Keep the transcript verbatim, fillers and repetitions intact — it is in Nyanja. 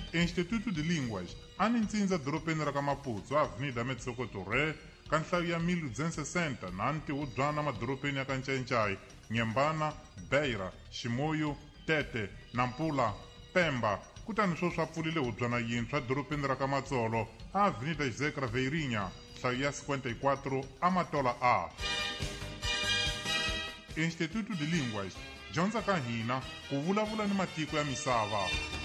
Instituto de Línguas a ni ntsindza doropeni ra ka Maputo Avenida Metsokoto Re ka nhlayo ya mille duzentos e sessenta na ntiwudzwana madoropeni ya ka Ncencai, Nyembana, Beira, Ximoyo, Tete, Nampula, Pemba. Kutani swo swa pfulile hudzwana yintshwa doropeni ra ka Matsolo Avenida José Craveirinha, nhlayo ya cinquenta e quatro Amatola A. Instituto de Línguas dyondza ka hina ku vulavula ni matiko ya misava.